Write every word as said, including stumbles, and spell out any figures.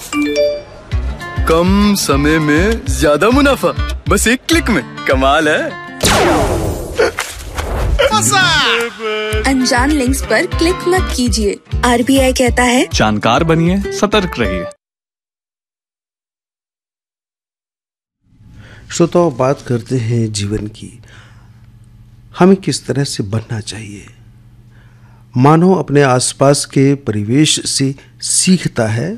कम समय में ज्यादा मुनाफा, बस एक क्लिक में। कमाल है। अनजान लिंक्स पर क्लिक मत कीजिए। आरबीआई कहता है जानकार बनिए, सतर्क रहिए। श्रोताओं, बात करते हैं जीवन की। हमें किस तरह से बनना चाहिए। मानव अपने आसपास के परिवेश से सीखता है